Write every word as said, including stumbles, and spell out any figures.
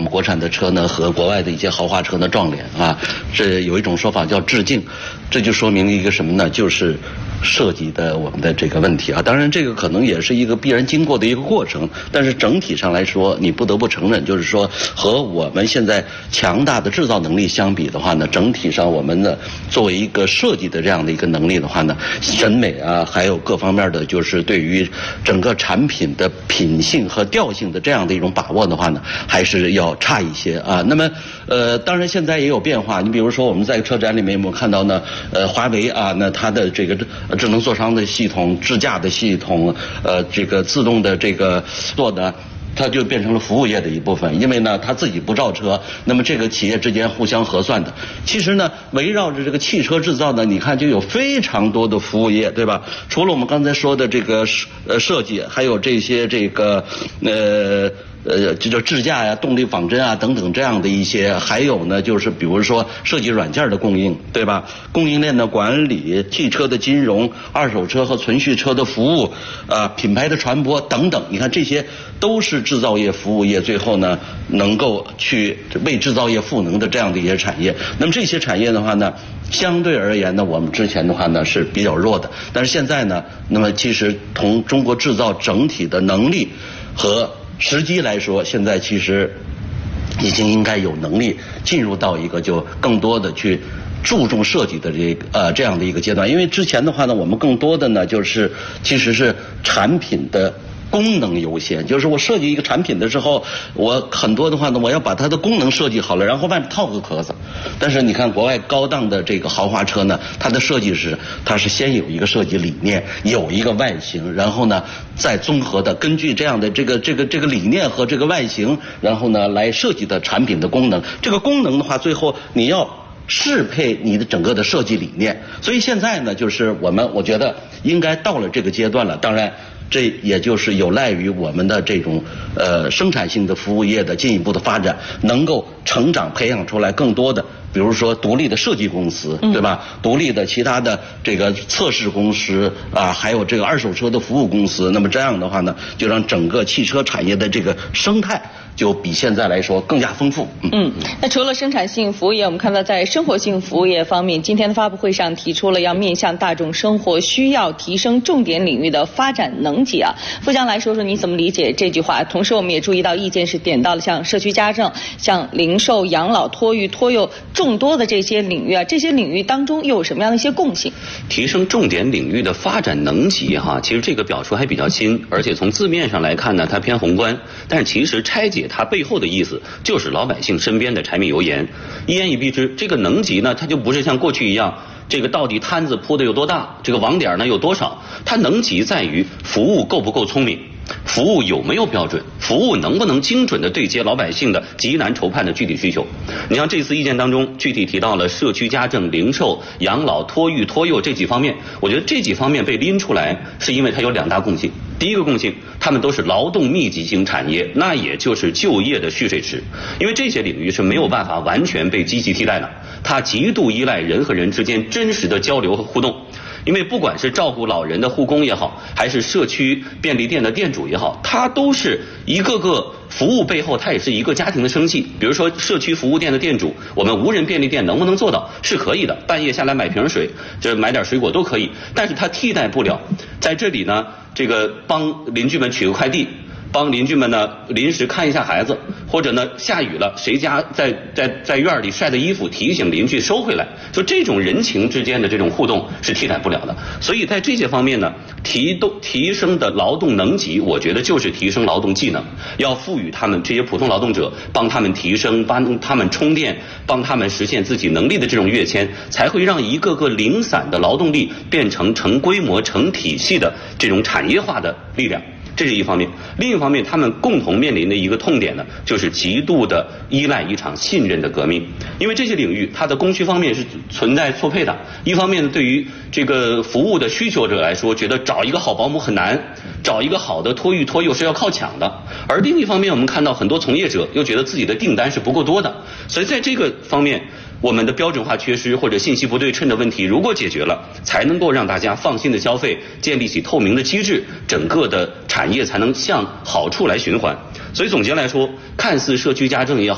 们国产的车呢和国外的一些豪华车呢撞脸啊，这有一种说法叫致敬，这就说明一个什么呢？就是设计的我们的这个问题啊。当然这个可能也是一个必然经过的一个过程，但是整体上来说，你不得不承认，就是说和我们现在强大的制造能力相比的话呢，整体上我们呢作为一个设计的这样的一个能力的话呢，审美啊，还有各方面的就是对于整个产品的品性和调性的这样的一种把握的话呢，还是要差一些啊。那么呃，当然现在也有变化，你比如说我们在车展里面有没有看到呢？呃，华为啊，那它的这个智能座舱的系统、智驾的系统，呃，这个自动的这个做的。它就变成了服务业的一部分，因为呢，它自己不造车，那么这个企业之间互相核算的。其实呢，围绕着这个汽车制造呢，你看就有非常多的服务业，对吧？除了我们刚才说的这个呃设计，还有这些这个呃。呃，这叫智驾呀、动力仿真啊等等这样的一些，还有呢，就是比如说设计软件的供应，对吧？供应链的管理、汽车的金融、二手车和存续车的服务，呃，品牌的传播等等，你看这些都是制造业、服务业最后呢能够去为制造业赋能的这样的一些产业。那么这些产业的话呢，相对而言呢，我们之前的话呢是比较弱的，但是现在呢，那么其实从中国制造整体的能力和时机来说，现在其实已经应该有能力进入到一个就更多的去注重设计的这个呃这样的一个阶段。因为之前的话呢，我们更多的呢就是其实是产品的功能优先，就是我设计一个产品的时候，我很多的话呢，我要把它的功能设计好了，然后外面套个壳子。但是你看国外高档的这个豪华车呢，它的设计是它是先有一个设计理念，有一个外形，然后呢再综合的根据这样的这个这个这个理念和这个外形，然后呢来设计的产品的功能。这个功能的话，最后你要适配你的整个的设计理念。所以现在呢，就是我们我觉得应该到了这个阶段了。当然这也就是有赖于我们的这种呃生产性的服务业的进一步的发展，能够成长培养出来更多的比如说独立的设计公司，对吧？嗯、独立的其他的这个测试公司啊，还有这个二手车的服务公司。那么这样的话呢，就让整个汽车产业的这个生态就比现在来说更加丰富。嗯， 嗯那除了生产性服务业，我们看到在生活性服务业方面，今天的发布会上提出了要面向大众生活需要，提升重点领域的发展能级啊。富江来说说你怎么理解这句话？同时我们也注意到意见是点到了像社区家政、像零售、养老、托育、托幼众多的这些领域啊，这些领域当中又有什么样的一些共性？ 提升重点领域的发展能级哈，其实这个表述还比较新，而且从字面上来看呢，它偏宏观，但是其实拆解它背后的意思就是老百姓身边的柴米油盐，一言以蔽之，这个能级呢，它就不是像过去一样，这个到底摊子铺的有多大，这个网点呢有多少，它能级在于服务够不够聪明，服务有没有标准，服务能不能精准的对接老百姓的极难筹判的具体需求。你像这次意见当中具体提到了社区家政、零售、养老、托育、托幼这几方面，我觉得这几方面被拎出来是因为它有两大共性。第一个共性，他们都是劳动密集型产业，那也就是就业的蓄水池，因为这些领域是没有办法完全被积极替代的，它极度依赖人和人之间真实的交流和互动。因为不管是照顾老人的护工也好，还是社区便利店的店主也好，它都是一个个服务背后，它也是一个家庭的生计。比如说社区服务店的店主，我们无人便利店能不能做到？是可以的，半夜下来买瓶水，这买点水果都可以，但是它替代不了在这里呢，这个帮邻居们取个快递，帮邻居们呢临时看一下孩子，或者呢下雨了，谁家在在在院里晒的衣服，提醒邻居收回来，就这种人情之间的这种互动是替代不了的。所以在这些方面呢，提动提升的劳动能级，我觉得就是提升劳动技能，要赋予他们这些普通劳动者，帮他们提升，帮他们充电，帮他们实现自己能力的这种跃迁，才会让一个个零散的劳动力变成成规模、成体系的这种产业化的力量。这是一方面，另一方面，他们共同面临的一个痛点呢，就是极度的依赖一场信任的革命。因为这些领域它的供需方面是存在错配的，一方面对于这个服务的需求者来说，觉得找一个好保姆很难，找一个好的托育托幼是要靠抢的，而另一方面，我们看到很多从业者又觉得自己的订单是不够多的，所以在这个方面，我们的标准化缺失或者信息不对称的问题如果解决了，才能够让大家放心的消费，建立起透明的机制，整个的产业才能向好处来循环。所以总结来说，看似社区家政也好，